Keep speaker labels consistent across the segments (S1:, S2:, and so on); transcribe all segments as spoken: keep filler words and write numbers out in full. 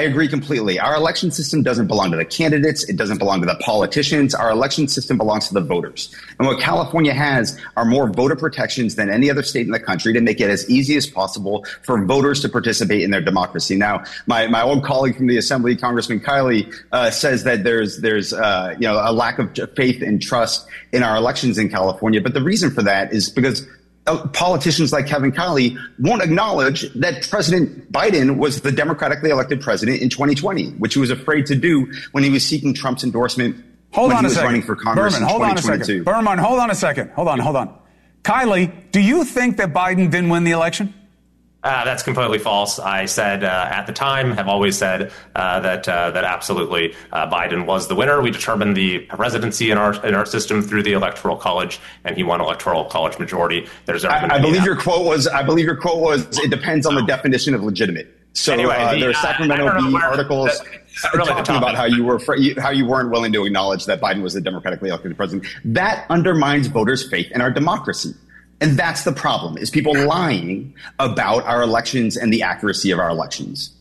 S1: I agree completely. Our election system doesn't belong to the candidates. It doesn't belong to the politicians. Our election system belongs to the voters. And what California has are more voter protections than any other state in the country to make it as easy as possible for voters to participate in their democracy. Now, my, my old colleague from the Assembly, Congressman Kiley, uh, says that there's there's uh, you know a lack of faith and trust in our elections in California. But the reason for that is because politicians like Kevin Kiley won't acknowledge that President Biden was the democratically elected president in twenty twenty, which he was afraid to do when he was seeking Trump's endorsement
S2: hold
S1: when
S2: on
S1: he
S2: a
S1: was
S2: second.
S1: running for Congress
S2: Berman,
S1: in
S2: hold on
S1: twenty twenty-two.
S2: a second. Berman, hold on a second. Hold on, hold on. Kiley, do you think that Biden didn't win the election?
S3: Uh, that's completely false. I said uh, at the time, have always said uh, that uh, that absolutely uh, Biden was the winner. We determined the presidency in our in our system through the Electoral College, and he won Electoral College majority. There's
S1: I, I believe your quote was. I believe your quote was. It depends on the definition of legitimate. So
S3: anyway,
S1: uh,
S3: the,
S1: there are Sacramento
S3: uh,
S1: Bee
S3: where,
S1: articles
S3: that, really
S1: talking about how you were how you weren't willing to acknowledge that Biden was the democratically elected president. That undermines voters' faith in our democracy. And that's the problem, is people lying about our elections and the accuracy of our elections.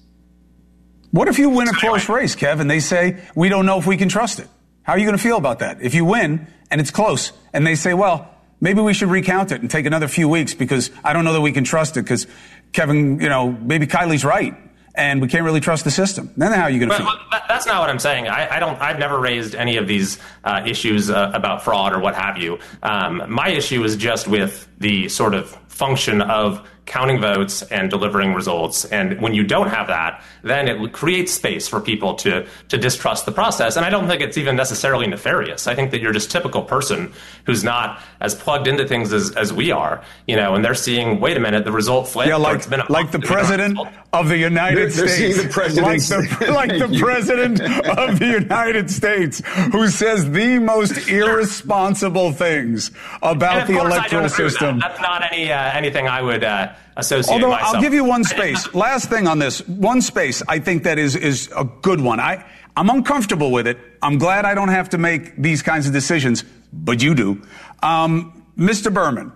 S2: What if you win a close race, Kev, and they say, we don't know if we can trust it? How are you going to feel about that? If you win and it's close and they say, well, maybe we should recount it and take another few weeks because I don't know that we can trust it because Kevin, you know, maybe Kiley's right and we can't really trust the system. Then how are you going to feel?
S3: That, that's not what I'm saying. I, I don't. I've never raised any of these uh, issues uh, about fraud or what have you. Um, my issue is just with the sort of function of counting votes and delivering results. And when you don't have that, then it creates space for people to to distrust the process. And I don't think it's even necessarily nefarious. I think that you're just a typical person who's not as plugged into things as, as we are, you know, and they're seeing, wait a minute, the result flipped.
S2: Yeah, like, like the president of the United
S1: they're,
S2: States.
S1: They're seeing the
S2: like the, like the president of the United States who says the most irresponsible things about the electoral system.
S3: That. That's not any uh, anything I would uh, associate
S2: Although
S3: myself.
S2: I'll give you one space. Last thing on this, one space I think that is is a good one. I, I'm uncomfortable with it. I'm glad I don't have to make these kinds of decisions, but you do. Um, Mister Berman,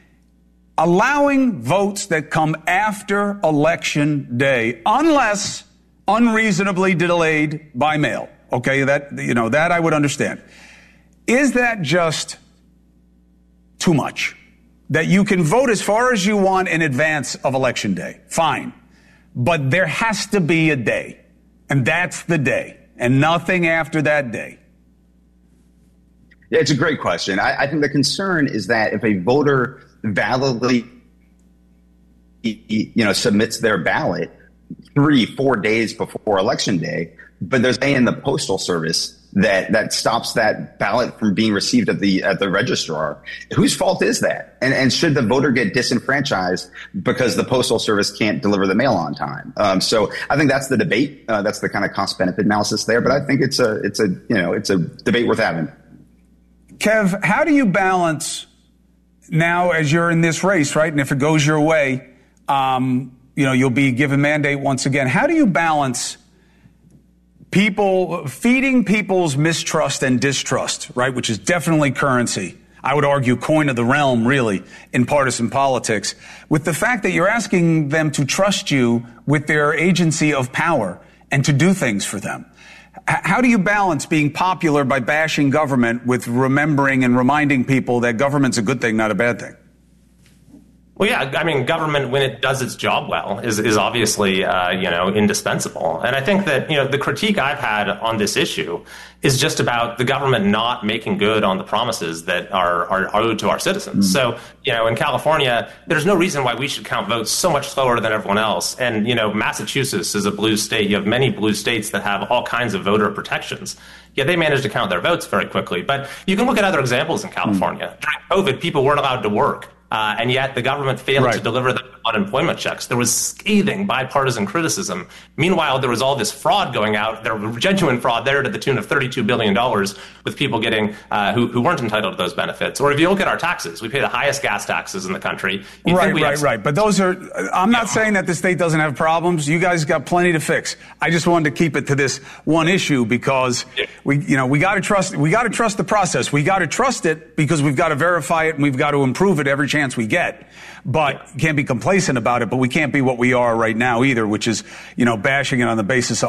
S2: allowing votes that come after Election Day, unless unreasonably delayed by mail. Okay, that, you know, that I would understand. Is that just too much? That you can vote as far as you want in advance of Election Day. Fine. But there has to be a day. And that's the day. And nothing after that day.
S1: Yeah, it's a great question. I, I think the concern is that if a voter validly, you know, submits their ballot three, four days before Election Day, but there's a day in the Postal Service that that stops that ballot from being received at the at the registrar. Whose fault is that? And and should the voter get disenfranchised because the Postal Service can't deliver the mail on time? Um, so I think that's the debate. Uh, that's the kind of cost benefit analysis there. But I think it's a it's a you know it's a debate worth having.
S2: Kev, how do you balance now as you're in this race, right? And if it goes your way, um, you know you'll be given mandate once again. How do you balance people feeding people's mistrust and distrust, right, which is definitely currency, I would argue coin of the realm, really, in partisan politics, with the fact that you're asking them to trust you with their agency of power and to do things for them? H- how do you balance being popular by bashing government with remembering and reminding people that government's a good thing, not a bad thing?
S3: Well, yeah, I mean, government, when it does its job well, is is obviously, uh, you know, indispensable. And I think that, you know, the critique I've had on this issue is just about the government not making good on the promises that are, are owed to our citizens. Mm. So, you know, in California, there's no reason why we should count votes so much slower than everyone else. And, you know, Massachusetts is a blue state. You have many blue states that have all kinds of voter protections. Yeah, they managed to count their votes very quickly. But you can look at other examples in California. Mm. During COVID, people weren't allowed to work. Uh, and yet the government failed right. to deliver the unemployment checks. There was scathing bipartisan criticism. Meanwhile, there was all this fraud going out. There was genuine fraud there to the tune of thirty-two billion dollars with people getting uh, who, who weren't entitled to those benefits. Or if you look at our taxes, we pay the highest gas taxes in the country. You'd
S2: right, right,
S3: have-
S2: right. But those are, I'm not yeah. saying that the state doesn't have problems. You guys got plenty to fix. I just wanted to keep it to this one issue because yeah. we, you know, we got to trust, we got to trust the process. We got to trust it because we've got to verify it and we've got to improve it every chance we get. But can't be complacent about it, but we can't be what we are right now either, which is, you know, bashing it on the basis of